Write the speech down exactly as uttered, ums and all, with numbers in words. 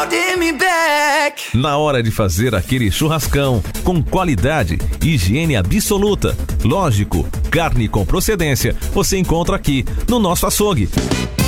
holding me back. Na hora de fazer aquele churrascão com qualidade, higiene absoluta, lógico, carne com procedência, você encontra aqui no nosso açougue.